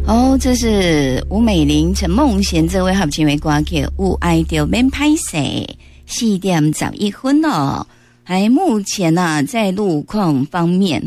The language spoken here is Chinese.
哦，这是吴美玲、陈梦贤这位合唱的歌曲《有爱就免歹势》，4点11分哦。还目前在路况方面